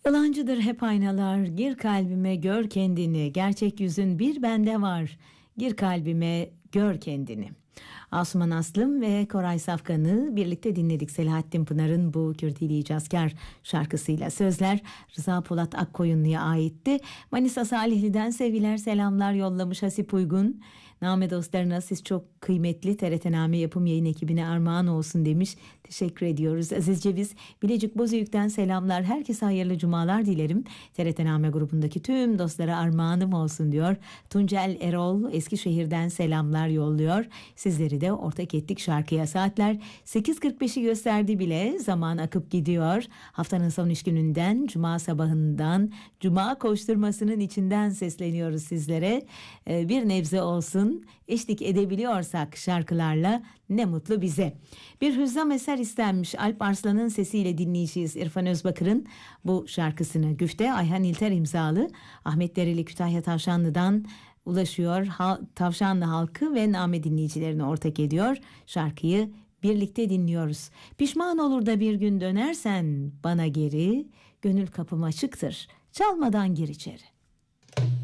Yalancıdır hep aynalar, gir kalbime gör kendini, gerçek yüzün bir bende var, gir kalbime gör kendini. Asuman Aslım ve Koray Safkan'ı birlikte dinledik. Selahattin Pınar'ın bu Kürdili İcazkar şarkısıyla. Sözler Rıza Polat Akkoyunlu'ya aitti. Manisa Salihli'den sevgiler selamlar yollamış Hasip Uygun. Name dostlarına siz çok kıymetli TRT-Name yapım yayın ekibine armağan olsun demiş. Teşekkür ediyoruz. Aziz Ceviz Bilecik Bozüyük'ten selamlar. Herkese hayırlı cumalar dilerim. TRT-Name grubundaki tüm dostlara armağanım olsun diyor. Tuncel Erol Eskişehir'den selamlar yolluyor. Sizleri de ortak ettik şarkıya. Saatler 8.45'i gösterdi bile. Zaman akıp gidiyor. Haftanın son iş gününden, cuma sabahından, cuma koşturmasının içinden sesleniyoruz sizlere. Bir nebze olsun eşlik edebiliyorsak şarkılarla ne mutlu bize. Bir hüzzam eser istenmiş. Alp Arslan'ın sesiyle dinleyeceğiz. İrfan Özbakır'ın bu şarkısını. Güfte Ayhan İlter imzalı. Ahmet Dereli Kütahya Tavşanlı'dan ulaşıyor. Tavşanlı halkı ve Name dinleyicilerini ortak ediyor. Şarkıyı birlikte dinliyoruz. Pişman olur da bir gün dönersen bana geri, gönül kapım açıktır. Çalmadan gir içeri.